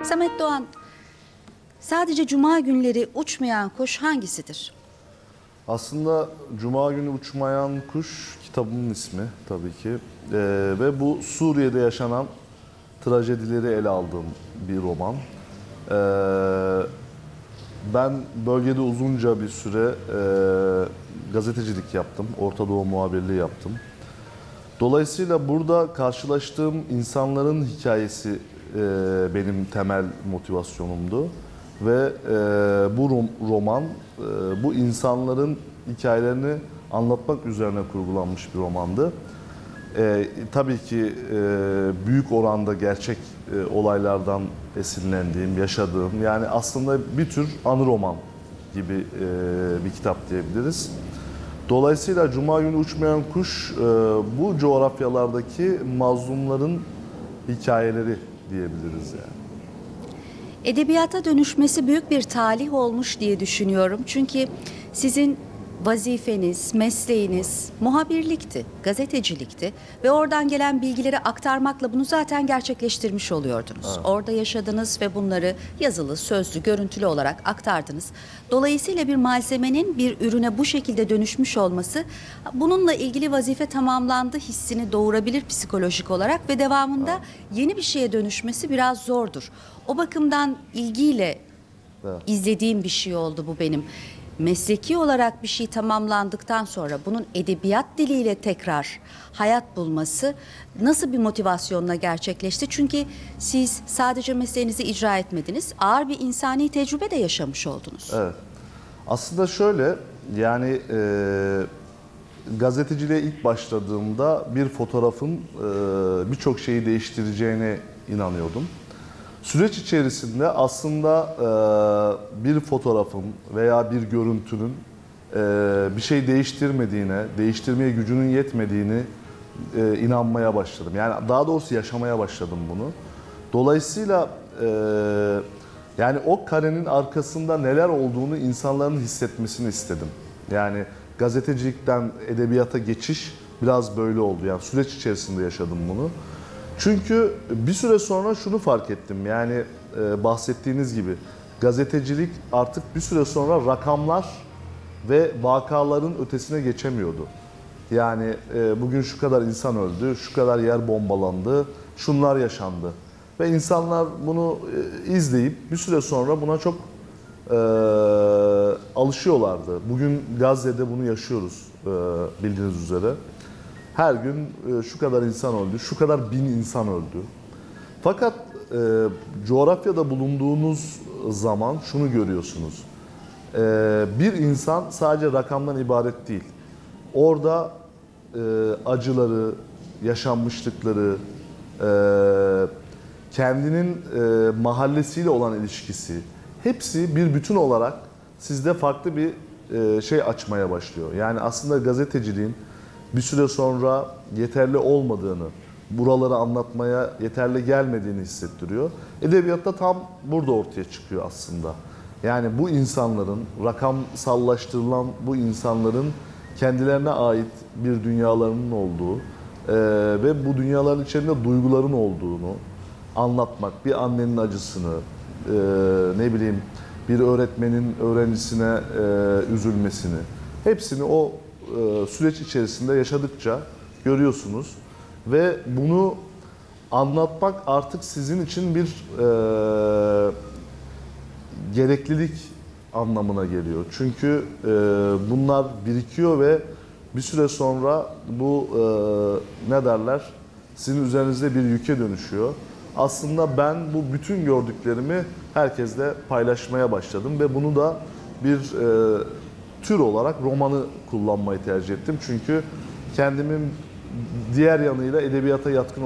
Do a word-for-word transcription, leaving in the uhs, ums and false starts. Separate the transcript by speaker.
Speaker 1: Samet Doğan, sadece cuma günleri uçmayan kuş hangisidir?
Speaker 2: Aslında Cuma günü uçmayan kuş kitabımın ismi tabii ki. Ee, ve bu Suriye'de yaşanan trajedileri ele aldığım bir roman. Ee, ben bölgede uzunca bir süre e, gazetecilik yaptım, Orta Doğu muhabirliği yaptım. Dolayısıyla burada karşılaştığım insanların hikayesi e, benim temel motivasyonumdu. Ve e, bu rom, roman, e, bu insanların hikayelerini anlatmak üzerine kurgulanmış bir romandı. E, tabii ki e, büyük oranda gerçek e, olaylardan esinlendiğim, yaşadığım, yani aslında bir tür anı roman gibi e, bir kitap diyebiliriz. Dolayısıyla Cuma günü uçmayan kuş e, bu coğrafyalardaki mazlumların hikayeleri diyebiliriz yani.
Speaker 1: Edebiyata dönüşmesi büyük bir talih olmuş diye düşünüyorum. Çünkü sizin vazifeniz, mesleğiniz muhabirlikti, gazetecilikti ve oradan gelen bilgileri aktarmakla bunu zaten gerçekleştirmiş oluyordunuz.
Speaker 2: Evet.
Speaker 1: Orada yaşadınız ve bunları yazılı, sözlü, görüntülü olarak aktardınız. Dolayısıyla bir malzemenin bir ürüne bu şekilde dönüşmüş olması bununla ilgili vazife tamamlandı hissini doğurabilir psikolojik olarak ve devamında evet. yeni bir şeye dönüşmesi biraz zordur. O bakımdan ilgiyle evet. izlediğim bir şey oldu bu benim. Mesleki olarak bir şey tamamlandıktan sonra bunun edebiyat diliyle tekrar hayat bulması nasıl bir motivasyonla gerçekleşti? Çünkü siz sadece mesleğinizi icra etmediniz, ağır bir insani tecrübe de yaşamış oldunuz.
Speaker 2: Evet. Aslında şöyle, yani e, gazeteciliğe ilk başladığımda bir fotoğrafın e, birçok şeyi değiştireceğine inanıyordum. Süreç içerisinde aslında e, bir fotoğrafın veya bir görüntünün e, bir şey değiştirmediğine, değiştirmeye gücünün yetmediğini e, inanmaya başladım. Yani daha doğrusu yaşamaya başladım bunu. Dolayısıyla e, yani o karenin arkasında neler olduğunu insanların hissetmesini istedim. Yani gazetecilikten edebiyata geçiş biraz böyle oldu. Yani süreç içerisinde yaşadım bunu. Çünkü bir süre sonra şunu fark ettim, yani e, bahsettiğiniz gibi gazetecilik artık bir süre sonra rakamlar ve vakaların ötesine geçemiyordu. Yani e, bugün şu kadar insan öldü, şu kadar yer bombalandı, şunlar yaşandı. Ve insanlar bunu e, izleyip bir süre sonra buna çok e, alışıyorlardı. Bugün Gazze'de bunu yaşıyoruz e, bildiğiniz üzere. Her gün şu kadar insan öldü, şu kadar bin insan öldü. Fakat e, coğrafyada bulunduğunuz zaman şunu görüyorsunuz. E, bir insan sadece rakamdan ibaret değil. Orada e, acıları, yaşanmışlıkları, e, kendinin e, mahallesiyle olan ilişkisi, hepsi bir bütün olarak sizde farklı bir e, şey açmaya başlıyor. Yani aslında gazeteciliğin bir süre sonra yeterli olmadığını, buraları anlatmaya yeterli gelmediğini hissettiriyor. Edebiyatta tam burada ortaya çıkıyor aslında. Yani bu insanların, rakamsallaştırılan bu insanların kendilerine ait bir dünyalarının olduğu e, ve bu dünyaların içerisinde duyguların olduğunu anlatmak, bir annenin acısını, e, ne bileyim bir öğretmenin öğrencisine e, üzülmesini, hepsini o süreç içerisinde yaşadıkça görüyorsunuz ve bunu anlatmak artık sizin için bir e, gereklilik anlamına geliyor. Çünkü e, bunlar birikiyor ve bir süre sonra bu e, ne derler, sizin üzerinizde bir yüke dönüşüyor. Aslında ben bu bütün gördüklerimi herkesle paylaşmaya başladım ve bunu da bir e, tür olarak romanı kullanmayı tercih ettim. Çünkü kendimin diğer yanıyla edebiyata yatkın